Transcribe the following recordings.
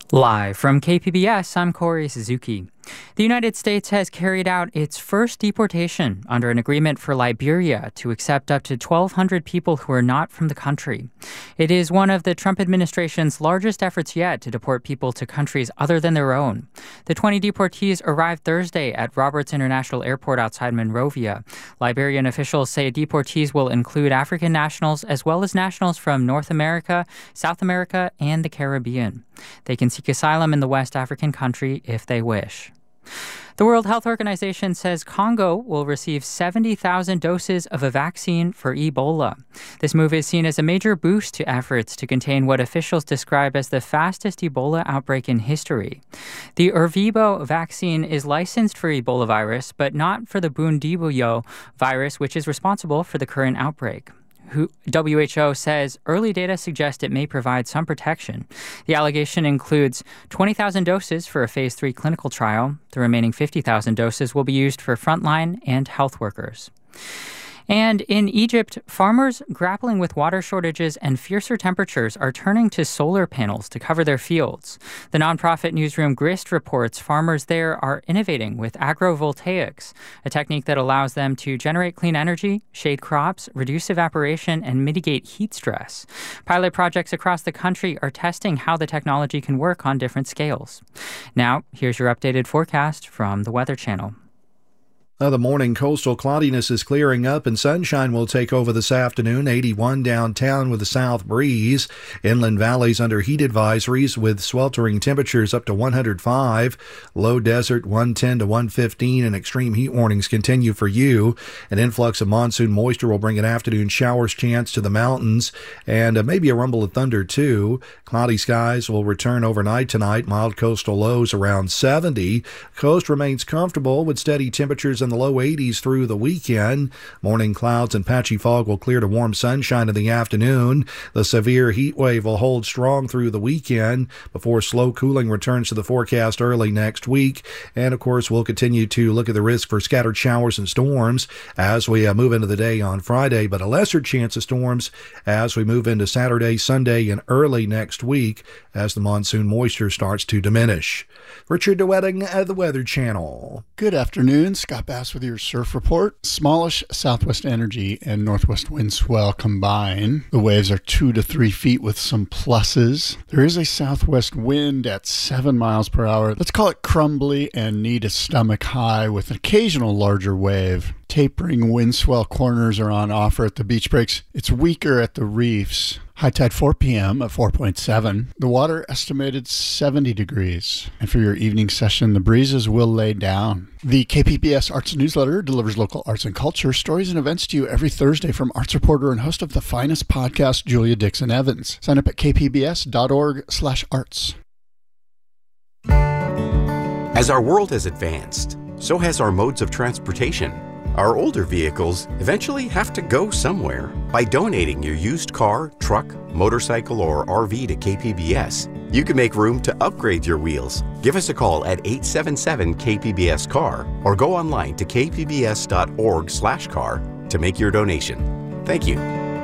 Live from KPBS, I'm Corey Suzuki. The United States has carried out its first deportation under an agreement for Liberia to accept up to 1,200 people who are not from the country. It is one of the Trump administration's largest efforts yet to deport people to countries other than their own. The 20 deportees arrived Thursday at Roberts International Airport outside Monrovia. Liberian officials say deportees will include African nationals as well as nationals from North America, South America, and the Caribbean. They can seek asylum in the West African country if they wish. The World Health Organization says Congo will receive 70,000 doses of a vaccine for Ebola. This move is seen as a major boost to efforts to contain what officials describe as the fastest Ebola outbreak in history. The Ervebo vaccine is licensed for Ebola virus, but not for the Bundibugyo virus, which is responsible for the current outbreak. WHO says early data suggest it may provide some protection. The allegation includes 20,000 doses for a phase 3 clinical trial. The remaining 50,000 doses will be used for frontline and health workers. And in Egypt, farmers grappling with water shortages and fiercer temperatures are turning to solar panels to cover their fields. The nonprofit newsroom Grist reports farmers there are innovating with agrovoltaics, a technique that allows them to generate clean energy, shade crops, reduce evaporation, and mitigate heat stress. Pilot projects across the country are testing how the technology can work on different scales. Now, here's your updated forecast from the Weather Channel. The morning coastal cloudiness is clearing up and sunshine will take over this afternoon. 81 downtown with a south breeze. Inland valleys under heat advisories with sweltering temperatures up to 105. Low desert 110 to 115 and extreme heat warnings continue for you. An influx of monsoon moisture will bring an afternoon showers chance to the mountains and maybe a rumble of thunder too. Cloudy skies will return overnight tonight. Mild coastal lows around 70. Coast remains comfortable with steady temperatures in the low 80s through the weekend. Morning clouds and patchy fog will clear to warm sunshine in the afternoon. The severe heat wave will hold strong through the weekend before slow cooling returns to the forecast early next week. And of course, we'll continue to look at the risk for scattered showers and storms as we move into the day on Friday, but a lesser chance of storms as we move into Saturday, Sunday, and early next week as the monsoon moisture starts to diminish. Richard DeWetting at the Weather Channel. Good afternoon. Scott Bass with your surf report. Smallish southwest energy and northwest wind swell combine. The waves are 2 to 3 feet with some pluses. There is a southwest wind at 7 miles per hour. Let's call it crumbly and need a stomach high with an occasional larger wave. Tapering wind swell corners are on offer at the beach breaks. It's weaker at the reefs. High tide 4 p.m. at 4.7. The water estimated 70 degrees. And for your evening session, the breezes will lay down. The KPBS Arts Newsletter delivers local arts and culture, stories and events to you every Thursday from arts reporter and host of the finest podcast, Julia Dixon Evans. Sign up at kpbs.org/arts. As our world has advanced, so has our modes of transportation. Our older vehicles eventually have to go somewhere. By donating your used car, truck, motorcycle, or RV to KPBS, you can make room to upgrade your wheels. Give us a call at 877-KPBS-CAR or go online to kpbs.org/car to make your donation. Thank you.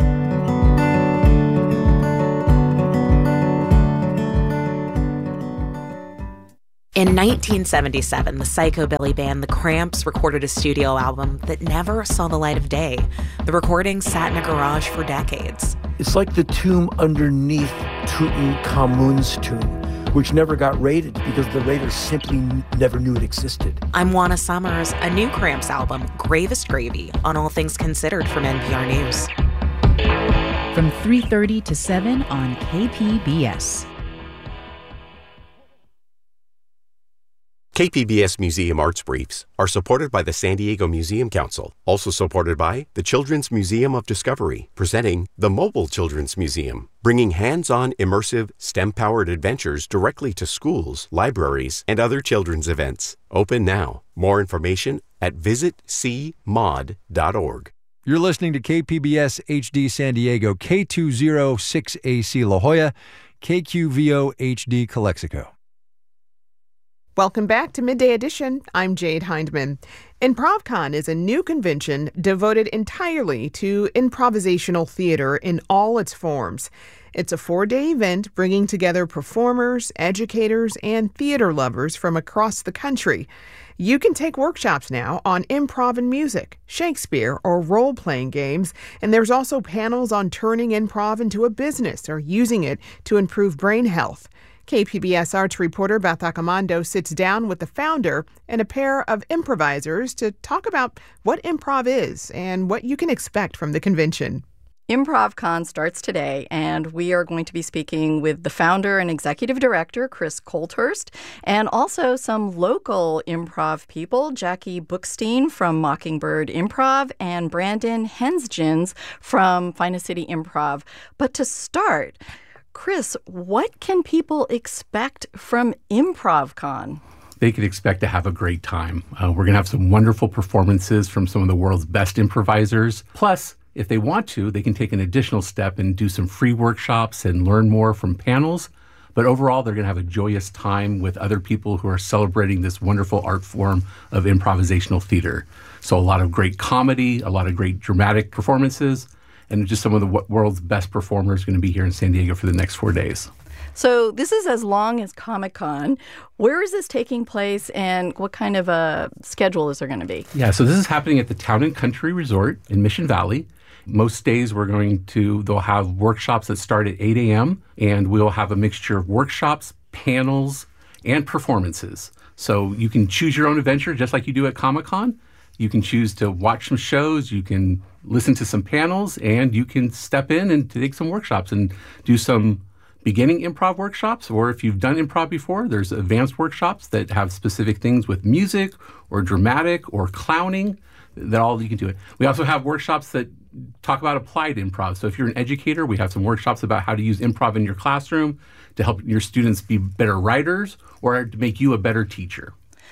In 1977, the psychobilly band The Cramps recorded a studio album that never saw the light of day. The recording sat in a garage for decades. It's like the tomb underneath Tutankhamun's tomb, which never got raided because the raiders simply never knew it existed. I'm Juana Summers. A new Cramps album, Gravest Gravy, on All Things Considered from NPR News. From 3:30 to 7 on KPBS. KPBS Museum Arts Briefs are supported by the San Diego Museum Council, also supported by the Children's Museum of Discovery, presenting the Mobile Children's Museum, bringing hands-on immersive STEM-powered adventures directly to schools, libraries, and other children's events. Open now. More information at visitcmod.org. You're listening to KPBS HD San Diego, K206AC La Jolla, KQVO HD Calexico. Welcome back to Midday Edition. I'm Jade Hindman. ImprovCon is a new convention devoted entirely to improvisational theater in all its forms. It's a 4-day event bringing together performers, educators, and theater lovers from across the country. You can take workshops now on improv and music, Shakespeare, or role-playing games, and there's also panels on turning improv into a business or using it to improve brain health. KPBS arts reporter Beth Accomando sits down with the founder and a pair of improvisers to talk about what improv is and what you can expect from the convention. ImprovCon starts today, and we are going to be speaking with the founder and executive director, Chris Colthurst, and also some local improv people, Jackie Bookstein from Mockingbird Improv and Brandon Hensgens from Finest City Improv. But to start, Chris, what can people expect from ImprovCon? They could expect to have a great time. We're going to have some wonderful performances from some of the world's best improvisers. Plus, if they want to, they can take an additional step and do some free workshops and learn more from panels. But overall, they're going to have a joyous time with other people who are celebrating this wonderful art form of improvisational theater. So a lot of great comedy, a lot of great dramatic performances, and just some of the world's best performers are going to be here in San Diego for the next 4 days. So this is as long as Comic-Con. Where is this taking place, and what kind of a schedule is there going to be? Yeah, so this is happening at the Town and Country Resort in Mission Valley. Most days they'll have workshops that start at 8 a.m., and we'll have a mixture of workshops, panels, and performances. So you can choose your own adventure just like you do at Comic-Con. You can choose to watch some shows, you can listen to some panels, and you can step in and take some workshops and do some beginning improv workshops. Or if you've done improv before, there's advanced workshops that have specific things with music or dramatic or clowning. That all you can do it. We also have workshops that talk about applied improv. So if you're an educator, we have some workshops about how to use improv in your classroom to help your students be better writers or to make you a better teacher.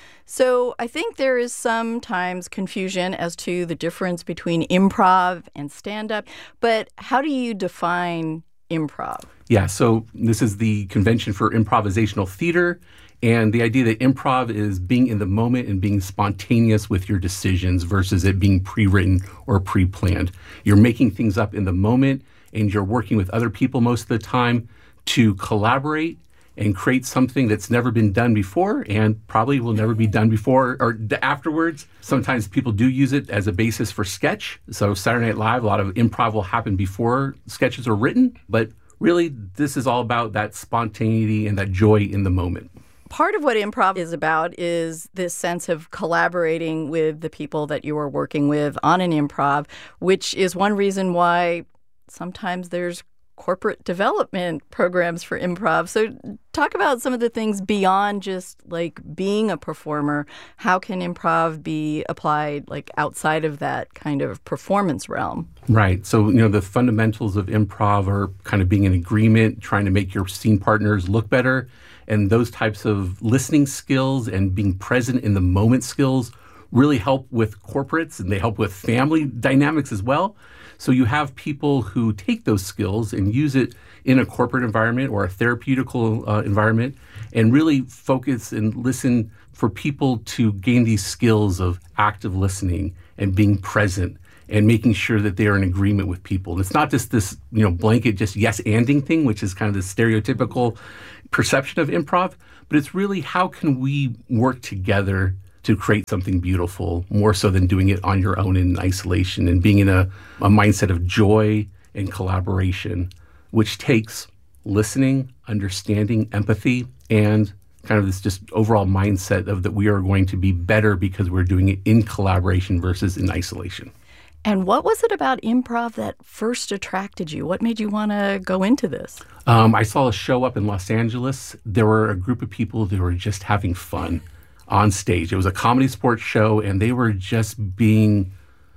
So I think there is sometimes confusion as to the difference between improv and stand-up. But how do you define improv? Yeah, so this is the Convention for Improvisational Theater. And the idea that improv is being in the moment and being spontaneous with your decisions versus it being pre-written or pre-planned. You're making things up in the moment, and you're working with other people most of the time to collaborate and create something that's never been done before and probably will never be done before or afterwards. Sometimes people do use it as a basis for sketch. So Saturday Night Live, a lot of improv will happen before sketches are written. But really, this is all about that spontaneity and that joy in the moment. Part of what improv is about is this sense of collaborating with the people that you are working with on an improv, which is one reason why sometimes there's corporate development programs for improv. So talk about some of the things beyond just like being a performer. How can improv be applied like outside of that kind of performance realm? Right. So, the fundamentals of improv are kind of being in agreement, trying to make your scene partners look better. And those types of listening skills and being present in the moment skills really help with corporates, and they help with family dynamics as well. So you have people who take those skills and use it in a corporate environment or a therapeutical environment and really focus and listen for people to gain these skills of active listening and being present and making sure that they are in agreement with people. And it's not just this, blanket, just yes-anding thing, which is kind of the stereotypical perception of improv, but it's really how can we work together to create something beautiful, more so than doing it on your own in isolation and being in a mindset of joy and collaboration, which takes listening, understanding, empathy, and kind of this just overall mindset of that we are going to be better because we're doing it in collaboration versus in isolation. And what was it about improv that first attracted you? What made you want to go into this? I saw a show up in Los Angeles. There were a group of people that were just having fun on stage. It was a comedy sports show, and they were just being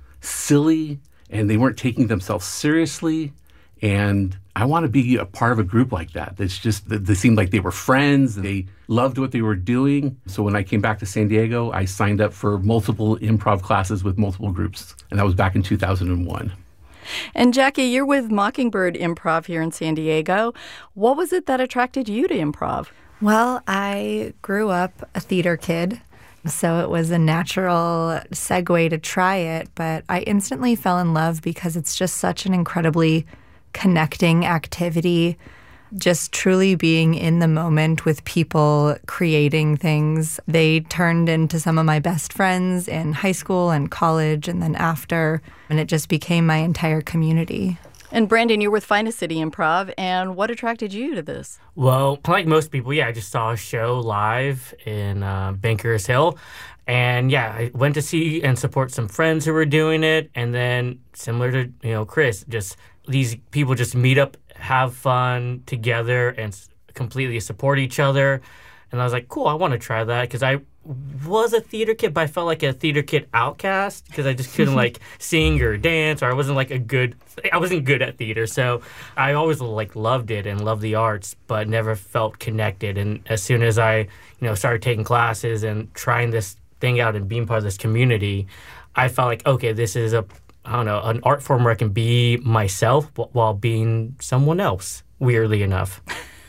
silly, and they weren't taking themselves seriously. And I want to be a part of a group like that. It's just, they seemed like they were friends. They loved what they were doing. So when I came back to San Diego, I signed up for multiple improv classes with multiple groups. And that was back in 2001. And Jackie, you're with Mockingbird Improv here in San Diego. What was it that attracted you to improv? Well, I grew up a theater kid, so it was a natural segue to try it. But I instantly fell in love because it's just such an incredibly connecting activity, just truly being in the moment with people creating things. They turned into some of my best friends in high school and college and then after, and it just became my entire community. And Brandon, you're with Finest City Improv, and what attracted you to this? Well, like most people, I just saw a show live in Bankers Hill. And I went to see and support some friends who were doing it. And then similar to, Chris, just these people just meet up, have fun together and completely support each other. And I was like, cool, I want to try that because I was a theater kid, but I felt like a theater kid outcast because I just couldn't sing or dance, or I wasn't good at theater. So I always loved it and loved the arts, but never felt connected. And as soon as I, started taking classes and trying this thing out and being part of this community, I felt like, okay, this is an art form where I can be myself while being someone else, weirdly enough.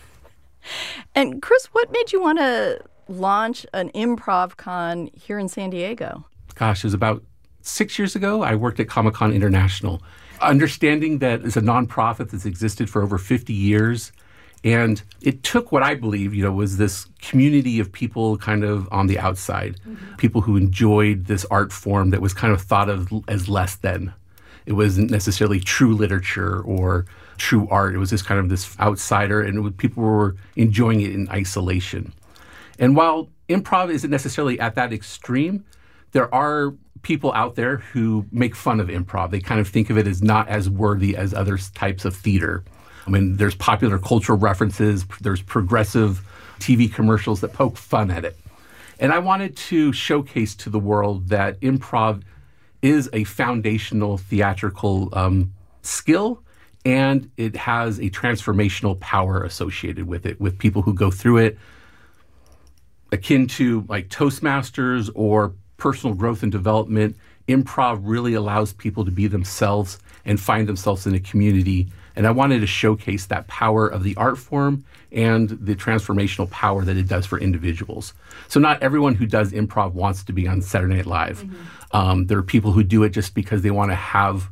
And Chris, what made you want to launch an improv con here in San Diego? Gosh, it was about 6 years ago. I worked at Comic-Con International. Understanding that it's a nonprofit that's existed for over 50 years, and it took what I believe, was this community of people kind of on the outside, people who enjoyed this art form that was kind of thought of as less than. It wasn't necessarily true literature or true art. It was just kind of this outsider, and people were enjoying it in isolation. And while improv isn't necessarily at that extreme, there are people out there who make fun of improv. They kind of think of it as not as worthy as other types of theater. I mean, there's popular cultural references, there's progressive TV commercials that poke fun at it. And I wanted to showcase to the world that improv is a foundational theatrical skill, and it has a transformational power associated with it, with people who go through it, akin to Toastmasters or personal growth and development. Improv really allows people to be themselves and find themselves in a community. And I wanted to showcase that power of the art form and the transformational power that it does for individuals. So not everyone who does improv wants to be on Saturday Night Live. There are people who do it just because they want to have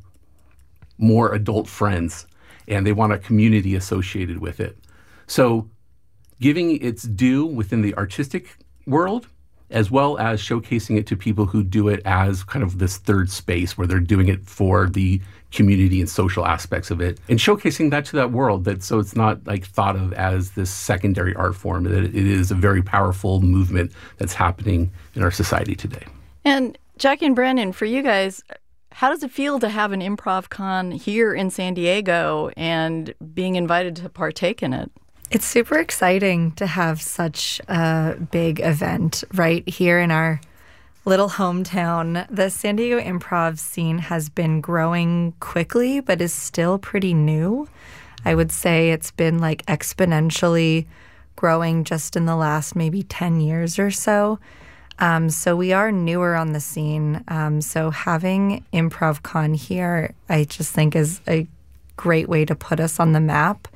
more adult friends and they want a community associated with it. So giving its due within the artistic world, as well as showcasing it to people who do it as kind of this third space where they're doing it for the community and social aspects of it, and showcasing that to that world, that so it's not thought of as this secondary art form, that it is a very powerful movement that's happening in our society today. And Jackie and Brandon, for you guys, how does it feel to have an improv con here in San Diego and being invited to partake in it? It's super exciting to have such a big event right here in our little hometown. The San Diego improv scene has been growing quickly, but is still pretty new. I would say it's been exponentially growing just in the last maybe 10 years or so. So we are newer on the scene. So having ImprovCon here, I just think is a great way to put us on the map.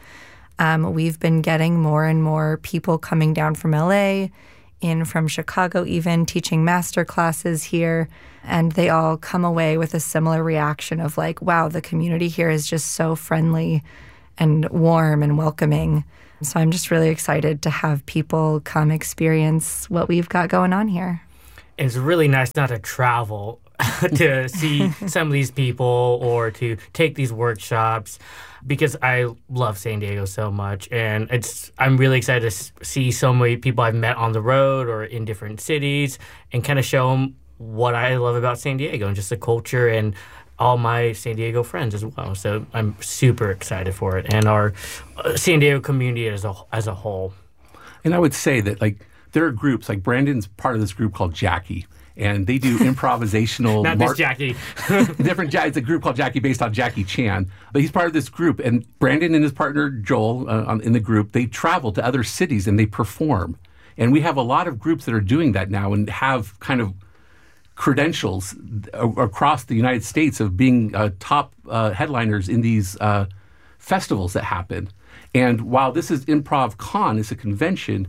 We've been getting more and more people coming down from LA, in from Chicago even, teaching master classes here. And they all come away with a similar reaction of wow, the community here is just so friendly and warm and welcoming. So I'm just really excited to have people come experience what we've got going on here. It's really nice not to travel to see some of these people or to take these workshops, because I love San Diego so much. And I'm really excited to see so many people I've met on the road or in different cities and kind of show them what I love about San Diego and just the culture and all my San Diego friends as well. So I'm super excited for it, and our San Diego community as a whole. And I would say that there are groups, Brandon's part of this group called Jackie, and they do improvisational. Not this Jackie. Different. It's a group called Jackie based on Jackie Chan, but he's part of this group. And Brandon and his partner Joel in the group, they travel to other cities and they perform. And we have a lot of groups that are doing that now and have kind of credentials across the United States of being top headliners in these festivals that happen. And while this is ImprovCon, it's a convention,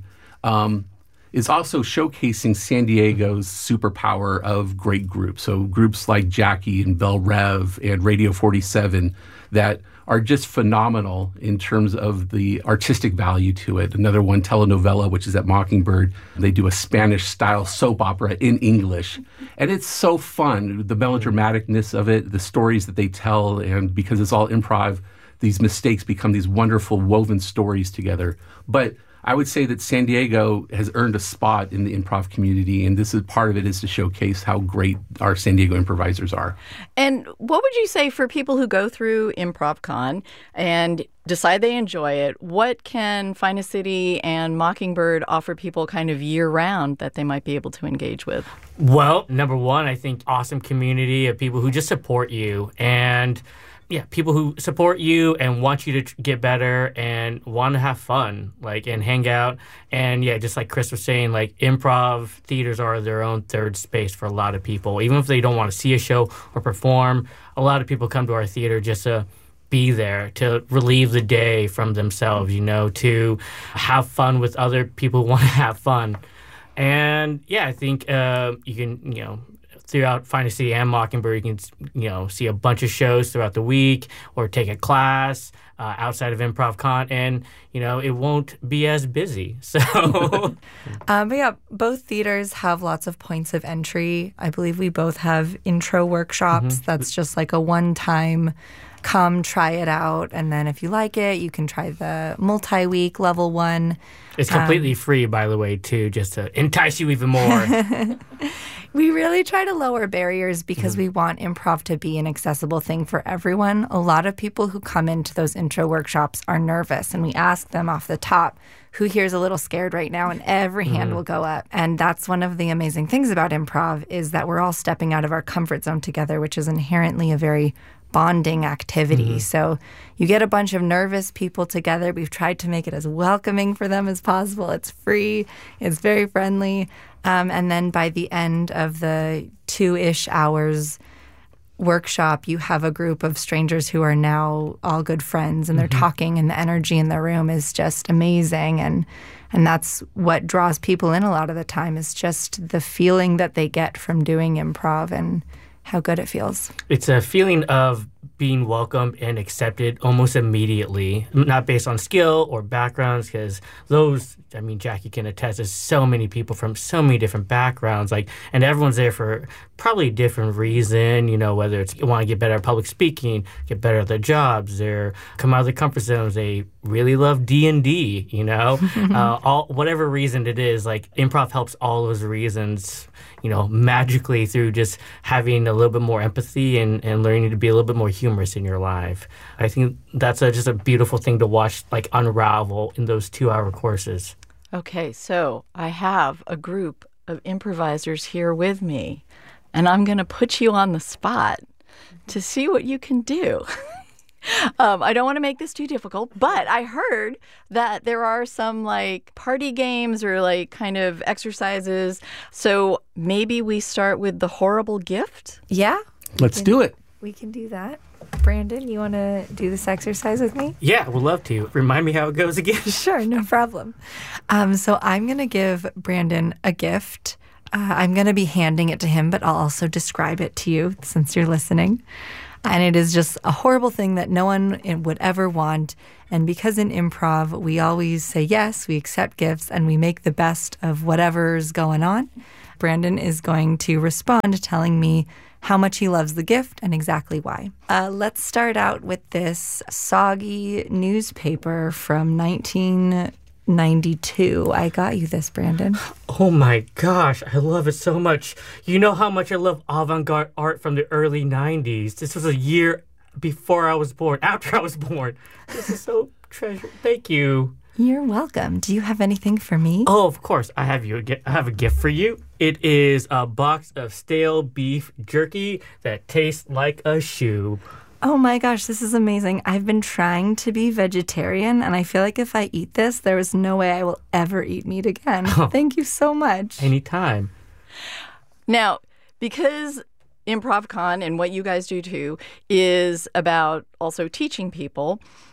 is also showcasing San Diego's superpower of great groups. So groups like Jackie and Bell Rev and Radio 47 that are just phenomenal in terms of the artistic value to it. Another one, Telenovela, which is at Mockingbird. They do a Spanish-style soap opera in English. And it's so fun, the melodramaticness of it, the stories that they tell, and because it's all improv, these mistakes become these wonderful woven stories together. But I would say that San Diego has earned a spot in the improv community, and this is part of it is to showcase how great our San Diego improvisers are. And what would you say for people who go through ImprovCon and decide they enjoy it? What can Finest City and Mockingbird offer people kind of year-round that they might be able to engage with? Well, number one, I think awesome community of people who just support you, and people who support you and want you to get better and want to have fun, and hang out. And just like Chris was saying, improv theaters are their own third space for a lot of people. Even if they don't want to see a show or perform, a lot of people come to our theater just to be there, to relieve the day from themselves, to have fun with other people who want to have fun. And I think you can, throughout Finest City and Mockingbird, you can, see a bunch of shows throughout the week or take a class outside of ImprovCon, and, it won't be as busy. So, but both theaters have lots of points of entry. I believe we both have intro workshops. Mm-hmm. That's just like a one-time come try it out, and then if you like it, you can try the multi-week level one. It's completely free, by the way, too, just to entice you even more. We really try to lower barriers because we want improv to be an accessible thing for everyone. A lot of people who come into those intro workshops are nervous, and we ask them off the top, who here is a little scared right now? And every hand will go up. And that's one of the amazing things about improv is that we're all stepping out of our comfort zone together, which is inherently a very bonding activity. Mm-hmm. So you get a bunch of nervous people together. We've tried to make it as welcoming for them as possible. It's free. It's very friendly. And then by the end of the 2-ish hours workshop, you have a group of strangers who are now all good friends, and they're talking, and the energy in the room is just amazing. And that's what draws people in a lot of the time, is just the feeling that they get from doing improv and how good it feels. It's a feeling of being welcomed and accepted almost immediately, not based on skill or backgrounds, because those, Jackie can attest, there's so many people from so many different backgrounds, and everyone's there for probably a different reason, whether it's want to get better at public speaking, get better at their jobs, they're come out of their comfort zones, they really love D&D, whatever reason it is, improv helps all those reasons, magically through just having a little bit more empathy and learning to be a little bit more humorous in your life. I think that's just a beautiful thing to watch, unravel in those 2-hour courses. Okay, so I have a group of improvisers here with me, and I'm going to put you on the spot to see what you can do. I don't want to make this too difficult, but I heard that there are some party games or kind of exercises. So maybe we start with the horrible gift? Yeah. Let's do it. We can do that. Brandon, you want to do this exercise with me? Yeah, we'd love to. Remind me how it goes again. Sure, no problem. So I'm going to give Brandon a gift. I'm going to be handing it to him, but I'll also describe it to you since you're listening. And it is just a horrible thing that no one would ever want. And because in improv, we always say yes, we accept gifts, and we make the best of whatever's going on, Brandon is going to respond telling me how much he loves the gift and exactly why. Let's start out with this soggy newspaper from 1992. I got you this, Brandon. Oh my gosh, I love it so much. You know how much I love avant-garde art from the early 90s. This was a year before I was born, after I was born. This is so treasured. Thank you. You're welcome. Do you have anything for me? Oh, of course. I have a gift for you. It is a box of stale beef jerky that tastes like a shoe. Oh my gosh, this is amazing. I've been trying to be vegetarian, and I feel like if I eat this, there is no way I will ever eat meat again. Oh, thank you so much. Anytime. Now, because ImprovCon and what you guys do too is about also teaching people,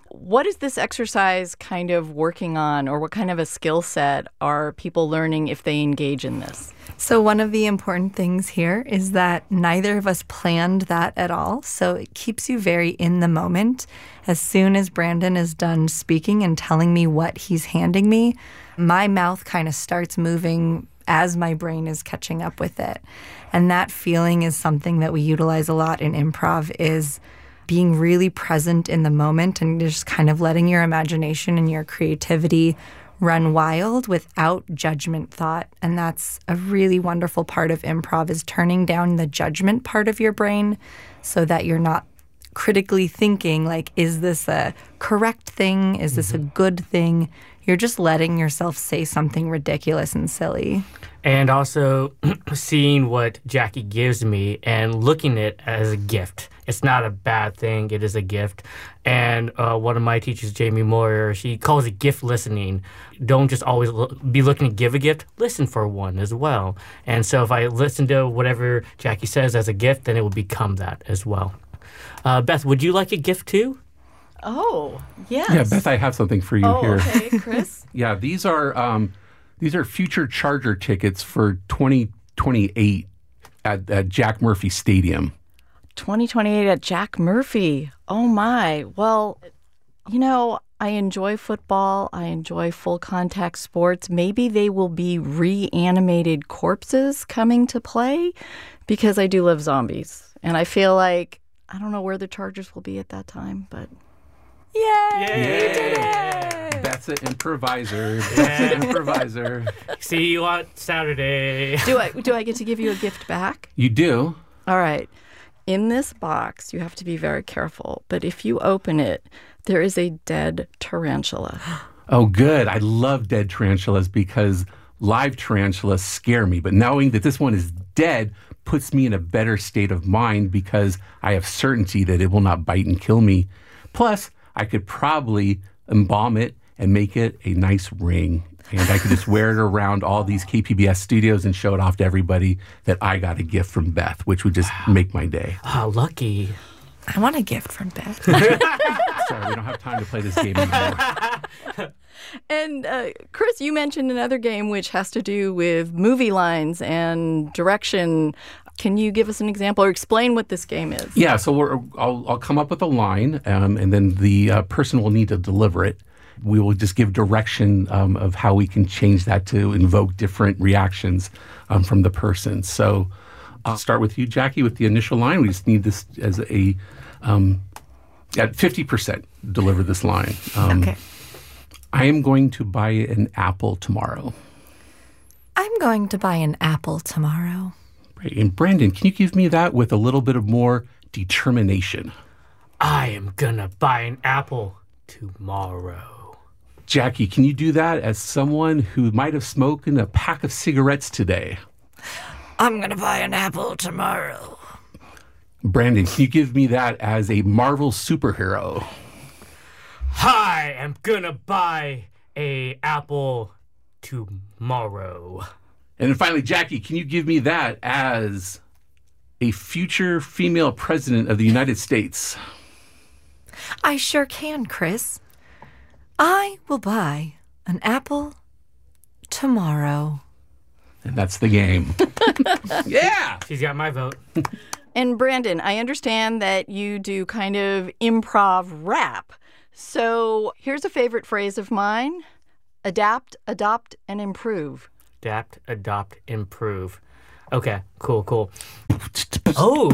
What is this exercise kind of working on, or what kind of a skill set are people learning if they engage in this? So one of the important things here is that neither of us planned that at all. So it keeps you very in the moment. As soon as Brandon is done speaking and telling me what he's handing me, my mouth kind of starts moving as my brain is catching up with it. And that feeling is something that we utilize a lot in improv, is being really present in the moment and just kind of letting your imagination and your creativity run wild without judgment thought. And that's a really wonderful part of improv, is turning down the judgment part of your brain so that you're not critically thinking, like, is this a correct thing? Is this a good thing? You're just letting yourself say something ridiculous and silly. And also seeing what Jackie gives me and looking at it as a gift. It's not a bad thing. It is a gift. And one of my teachers, Jamie Moyer, she calls it gift listening. Don't just always be looking to give a gift. Listen for one as well. And so if I listen to whatever Jackie says as a gift, then it will become that as well. Beth, would you like a gift too? Oh, yes. Yeah, Beth, I have something for you here. Okay, Chris. Yeah, these are future Charger tickets for 2028 at Jack Murphy Stadium. 2028 at Jack Murphy. Oh, my. Well, I enjoy football. I enjoy full contact sports. Maybe they will be reanimated corpses coming to play, because I do love zombies. And I feel like, I don't know where the Chargers will be at that time, but... Yay! Yay! Did it! That's an improviser. That's an improviser. See you on Saturday. Do I get to give you a gift back? You do? All right. In this box, you have to be very careful. But if you open it, there is a dead tarantula. Oh, good. I love dead tarantulas because live tarantulas scare me. But knowing that this one is dead puts me in a better state of mind, because I have certainty that it will not bite and kill me. Plus, I could probably embalm it and make it a nice ring. And I could just wear it around all these KPBS studios and show it off to everybody that I got a gift from Beth, which would just make my day. Oh, lucky. I want a gift from Beth. Sorry, we don't have time to play this game anymore. And Chris, you mentioned another game which has to do with movie lines and direction. Can you give us an example or explain what this game is? Yeah, so I'll come up with a line, and then the person will need to deliver it. We will just give direction of how we can change that to invoke different reactions from the person. So I'll start with you, Jackie, with the initial line. We just need this as a at 50% deliver this line. Okay. I am going to buy an apple tomorrow. I'm going to buy an apple tomorrow. Right. And Brandon, can you give me that with a little bit of more determination? I am gonna buy an apple tomorrow. Jackie, can you do that as someone who might have smoked a pack of cigarettes today? I'm going to buy an apple tomorrow. Brandon, can you give me that as a Marvel superhero? I am gonna buy a apple tomorrow. And then finally, Jackie, can you give me that as a future female president of the United States? I sure can, Chris. I will buy an apple tomorrow. And that's the game. Yeah! She's got my vote. And Brandon, I understand that you do kind of improv rap. So here's a favorite phrase of mine. Adapt, adopt, and improve. Adapt, adopt, improve. Okay, cool. Oh!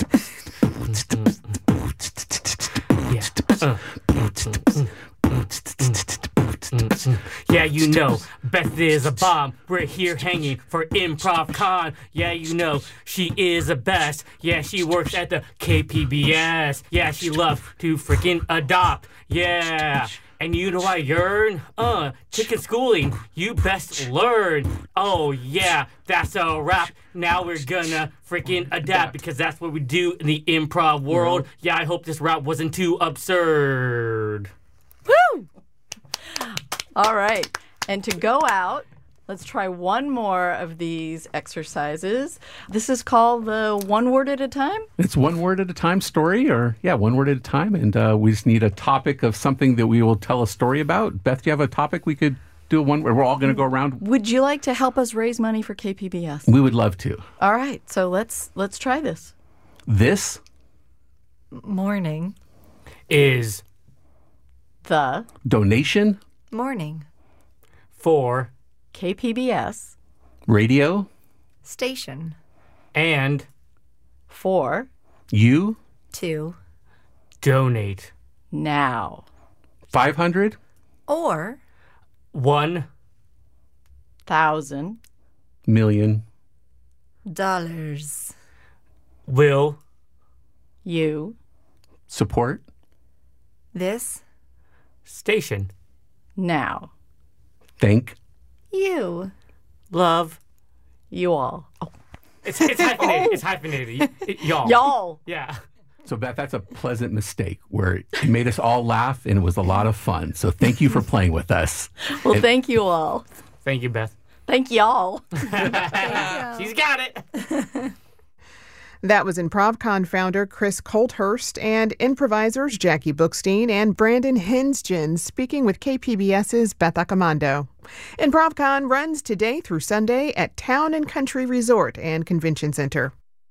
Yeah, you know, Beth is a bomb. We're here hanging for Improv Con. Yeah, you know, she is the best. Yeah, she works at the KPBS. Yeah, she loves to freaking adopt. Yeah. And you know I yearn? Chicken schooling, you best learn. Oh yeah, that's a wrap. Now we're gonna freaking adapt, because that's what we do in the improv world. Yeah, I hope this rap wasn't too absurd. Woo! All right. And to go out Let's try one more of these exercises. This is called the One Word at a Time. It's one word at a time story, one word at a time. And we just need a topic of something that we will tell a story about. Beth, do you have a topic we could do one where we're all going to go around? Would you like to help us raise money for KPBS? We would love to. All right, so let's try this. This morning is the donation morning for KPBS radio station and for you to donate now. 500 or 1,000 million dollars. Will you support this station now? Thank you. Love you all. Oh. It's hyphenated. It's hyphenated. Y'all. Y'all. Yeah. So, Beth, that's a pleasant mistake where it made us all laugh and it was a lot of fun. So thank you for playing with us. Well, thank you all. Thank you, Beth. Thank y'all. She's got it. That was ImprovCon founder Chris Colthurst and improvisers Jackie Bookstein and Brandon Hinsgen speaking with KPBS's Beth Accomando. ImprovCon runs today through Sunday at Town and Country Resort and Convention Center.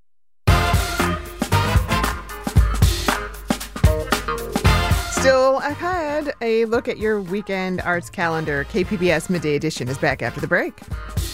Still ahead, a look at your weekend arts calendar. KPBS Midday Edition is back after the break.